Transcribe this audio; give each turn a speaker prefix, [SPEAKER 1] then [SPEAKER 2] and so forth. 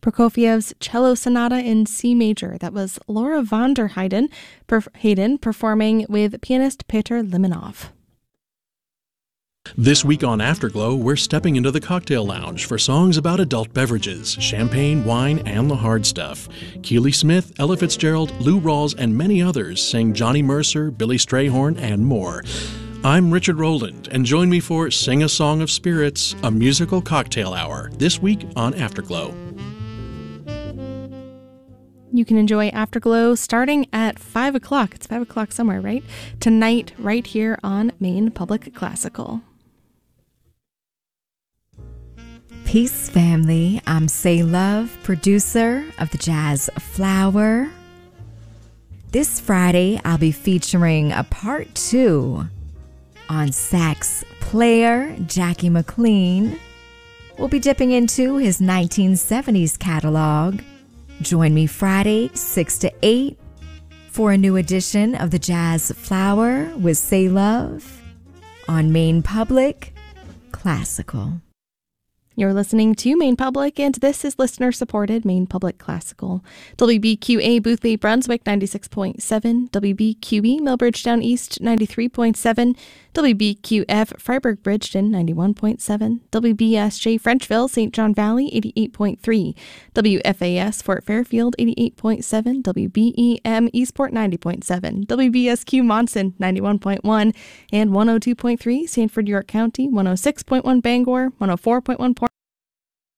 [SPEAKER 1] Prokofiev's Cello Sonata in C major. That was Laura von der Heyden performing with pianist Peter Limonov.
[SPEAKER 2] This week on Afterglow, we're stepping into the cocktail lounge for songs about adult beverages, champagne, wine, and the hard stuff. Keely Smith, Ella Fitzgerald, Lou Rawls, and many others sing Johnny Mercer, Billy Strayhorn, and more. I'm Richard Rowland, and join me for Sing a Song of Spirits, a musical cocktail hour, this week on Afterglow.
[SPEAKER 1] You can enjoy Afterglow starting at 5 o'clock. It's 5 o'clock somewhere, right? Tonight, right here on Maine Public Classical.
[SPEAKER 3] Peace, family. I'm Say Love, producer of the Jazz Flower. This Friday, I'll be featuring a part 2 on sax player Jackie McLean. We'll be dipping into his 1970s catalog. Join me Friday, 6 to 8, for a new edition of the Jazz Flower with Say Love on Maine Public Classical.
[SPEAKER 1] You're listening to Maine Public, and this is listener-supported Maine Public Classical. WBQA Boothby Brunswick 96.7, WBQB Millbridge Down East 93.7, WBQF Freiburg Bridgeton 91.7, WBSJ Frenchville St. John Valley 88.3, WFAS Fort Fairfield 88.7, WBEM Eastport 90.7, WBSQ Monson 91.1, and 102.3 Sanford York County, 106.1 Bangor, 104.1